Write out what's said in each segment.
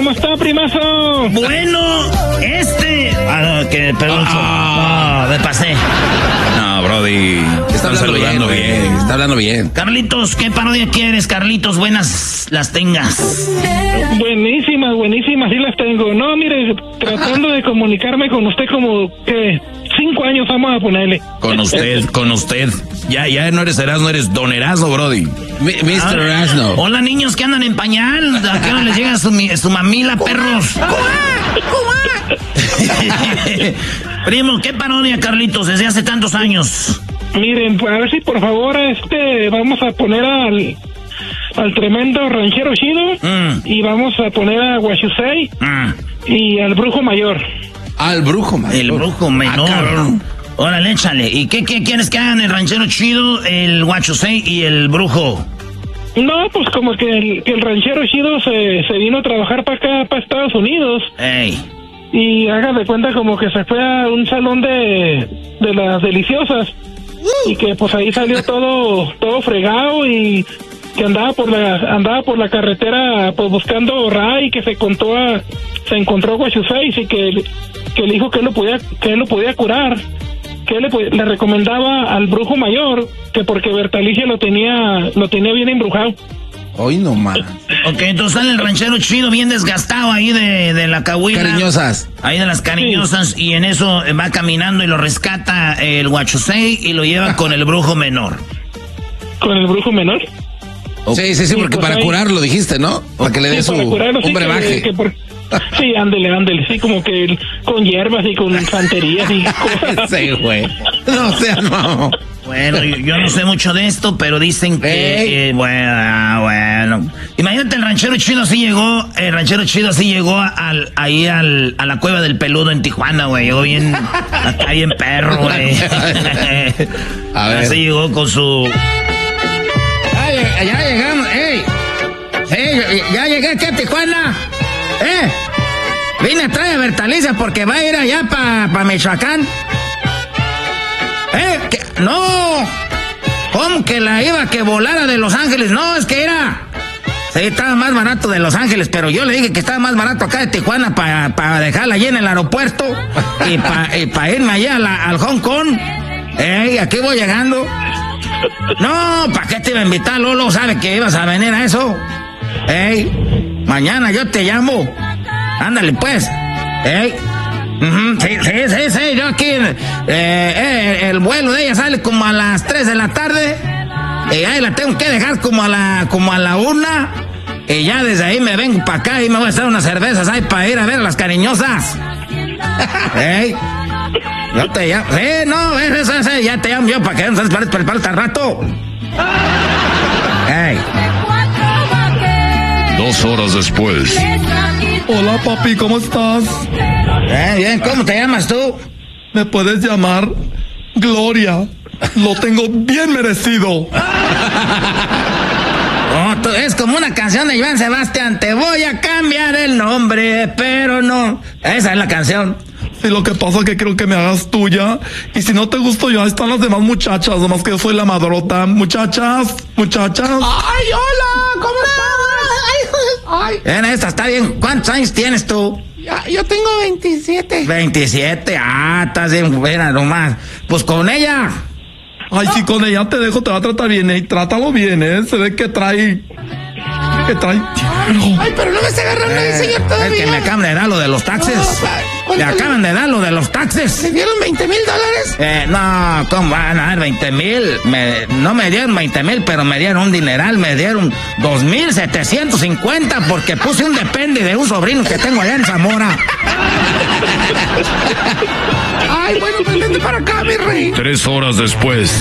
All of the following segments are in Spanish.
¿Cómo está, primazo? Bueno, me pasé. No, Brody, está saludando bien, está hablando bien. Carlitos, ¿qué parodia quieres, Carlitos? Buenas las tengas. Buenísimas, sí las tengo. No, mire, tratando de comunicarme con usted como que 5 años vamos a ponerle. Con usted. Ya no eres Erasmo, eres Don Erasmo, Brody. Mr. Erasmo. Hola, niños que andan en pañal. ¿A qué hora les llega su mamila, perros? Primo, ¿qué parodia, Carlitos, desde hace tantos años? Miren, a ver si por favor vamos a poner al tremendo ranchero chido y vamos a poner a Guachusei y al brujo mayor. Al brujo mayor. El brujo menor. Órale, échale. ¿Y qué quieres que hagan el ranchero chido, el Guachusei y el brujo? No, pues como que el ranchero chido se vino a trabajar para acá, para Estados Unidos. Ey. Y haga de cuenta como que se fue a un salón de las deliciosas. Y que pues ahí salió todo fregado y que andaba por la carretera pues buscando Ray, que se encontró a Guachusei y que le dijo que él lo podía curar, que le recomendaba al brujo mayor que porque Bertalicia lo tenía bien embrujado. Hoy no más. Ok, entonces sale el ranchero chido bien desgastado ahí de la cahuila. Cariñosas. Ahí de las cariñosas, sí. Y en eso va caminando y lo rescata el Guachusei y lo lleva con el brujo menor. ¿Con el brujo menor? Okay. Sí, porque pues para curarlo dijiste, ¿no? Para que le dé su brebaje. Sí, ándele, sí, como que con hierbas y con santerías y cosas. Sí, güey. No seas no. Bueno, yo no sé mucho de esto, pero dicen que bueno. Imagínate, el ranchero chido así llegó a la cueva del peludo en Tijuana, güey. Llegó bien, acá bien perro, güey. A ver. Así llegó con su... Ya llegamos, ya llegué aquí a Tijuana. Vine a traer a Bertalicia porque va a ir allá para Michoacán. No, ¿cómo que la iba que volara de Los Ángeles? No, es que sí, estaba más barato de Los Ángeles, pero yo le dije que estaba más barato acá de Tijuana para dejarla allí en el aeropuerto y para irme allá al Hong Kong. Aquí voy llegando. No, ¿para qué te iba a invitar, Lolo? ¿Sabe que ibas a venir a eso? Mañana yo te llamo. Ándale, pues. Sí, yo aquí, el vuelo de ella sale como a las 3 de la tarde, y ahí la tengo que dejar como a la 1, y ya desde ahí me vengo para acá y me voy a hacer unas cervezas ahí para ir a ver a las cariñosas. Yo te llamo, ya te llamo yo para que no se prepare tan rato. 2 horas después. Hola, papi, ¿cómo estás? Bien, ¿cómo te llamas tú? Me puedes llamar Gloria. Lo tengo bien merecido. Es como una canción de Iván Sebastián. Te voy a cambiar el nombre, pero no. Esa es la canción. Sí, lo que pasa es que quiero que me hagas tuya. Y si no te gusto yo, ahí están las demás muchachas. Nomás que yo soy la madrota. Muchachas. ¡Ay, hola! ¿Cómo estás? Ay. Esta está bien. ¿Cuántos años tienes tú? Yo tengo 27. 27, estás bien buena nomás. Pues con ella. Ay, sí, con ella te dejo, te va a tratar bien, trátalo bien, se ve que trae. Ay, pero no me está agarrando ahí, señor, todavía. Es que me acaban de dar lo de los taxes. Le acaban de dar lo de los taxes. ¿Le dieron $20,000? No, ¿cómo van a dar 20,000? No me dieron 20,000, pero me dieron un dineral, me dieron 2,750 porque puse un depende de un sobrino que tengo allá en Zamora. Ay, bueno, pues vente para acá, mi rey. 3 horas después.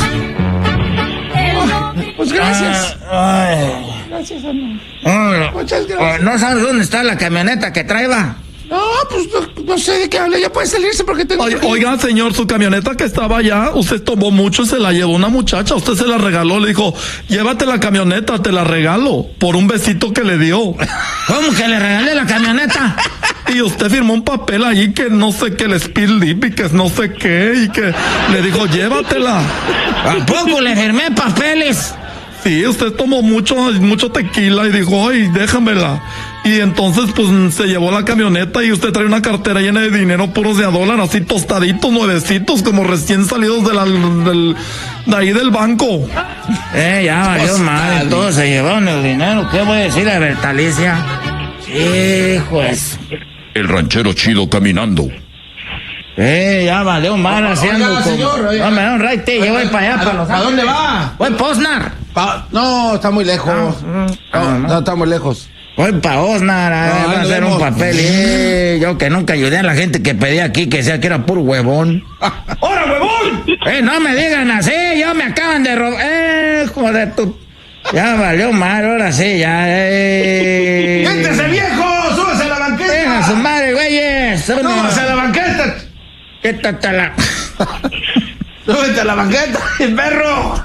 Pues gracias. Gracias, hermano. Muchas gracias. ¿No sabes dónde está la camioneta que traeba? No, pues no sé de qué habla. Ya puede salirse porque tengo... Oiga, señor, su camioneta que estaba allá, usted tomó mucho y se la llevó una muchacha. Usted se la regaló, le dijo, llévate la camioneta, te la regalo, por un besito que le dio. ¿Cómo que le regalé la camioneta? Y usted firmó un papel allí que no sé qué, el speed lip y que no sé qué, y que le dijo, llévatela. ¿A poco le firmé papeles? Sí, usted tomó mucho tequila y dijo, ay, déjamela. Y entonces, pues, se llevó la camioneta y usted trae una cartera llena de dinero puros de a dólar, así tostaditos, nuevecitos, como recién salidos de ahí del banco. Ya valió madre, todos se llevaron el dinero. ¿Qué voy a decir a Bertalicia? Hijo eso. El ranchero chido caminando. Ya valió madre haciendo como... No me da un raite, yo voy para allá, para Los Ángeles. ¿A dónde va? Voy a Posnar. No, está muy lejos. No, está muy lejos. Voy para Osnar a hacer un papel. Yo que nunca ayudé a la gente que pedía aquí, que decía que era puro huevón. ¡Hora, huevón! No me digan así, ya me acaban de robar. Joder, tú. Ya valió mal, ahora sí, ya. ¡Siéntese, viejo! ¡Súbase a la banqueta! Deja su madre, güeyes. ¡Súbase a la banqueta! Quítate la... ¡Súbete a la banqueta, el perro!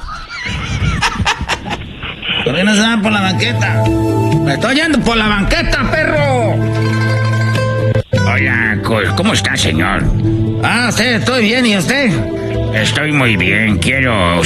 ¿Por qué no se van por la banqueta? Me estoy yendo por la banqueta, perro. Hola, ¿cómo está, señor? Sí, estoy bien, ¿y usted? Estoy muy bien, quiero